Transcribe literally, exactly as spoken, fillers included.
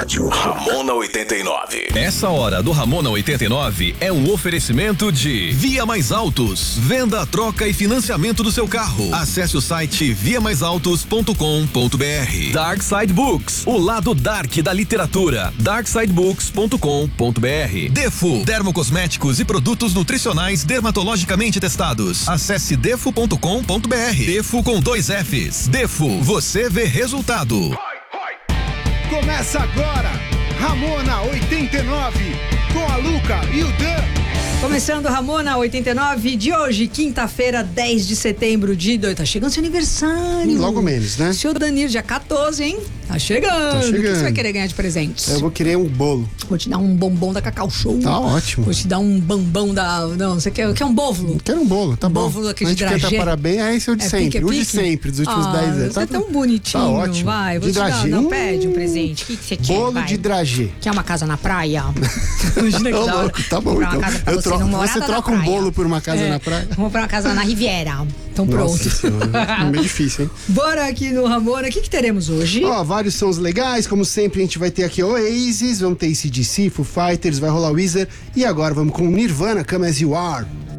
rádio. Ramona oitenta e nove. Essa hora do Ramona oitenta e nove é um oferecimento de Via Mais Autos. Venda, troca e financiamento do seu carro. Acesse o site via mais autos ponto com ponto br. Dark Side Books, o lado dark da literatura. dark side books ponto com ponto br. Defo, dermocosméticos e produtos nutricionais dermatologicamente testados. Acesse defo ponto com ponto br. Defo com dois Fs. Defo, você vê resultado. Começa agora, Ramona oitenta e nove, com a Luca e o Dan. Começando Ramona oitenta e nove de hoje, quinta-feira, dez de setembro de dois. Tá chegando seu aniversário. Logo menos, né? Seu Danilo, dia quatorze, hein? Tá chegando. Tá chegando. O que você vai querer ganhar de presentes? Eu vou querer um bolo. Vou te dar um bombom da Cacau Show. Tá ótimo. Vou te dar um bambão da... Não, você quer, quer um bóvulo? Quero um bolo, tá um bom. Bóvulo daquele a gente de dragê. canta parabéns, é esse é o de É sempre. pique, é o de pique? sempre, dos últimos ah, dez anos. Você é tão bonitinho. Tá ótimo. Vai, vou de te dar. dragê. Não, hum, pede um presente. O que, que você quer? Bolo Vai. de dragê. Quer uma casa na praia? Imagina que Ô, da hora. louco, tá bom, Comprar então. uma casa pra Eu você troco- numa você morada troca na um praia. bolo por uma casa É, na praia? Vamos comprar uma casa na Riviera. Então Nossa pronto. senhora, é meio difícil, hein? Bora aqui no Ramona. O que, que teremos hoje? Ó, vários sons legais, como sempre a gente vai ter aqui Oasis, vamos ter A C/D C, Foo Fighters, vai rolar Weezer e agora vamos com Nirvana, Come As You Are.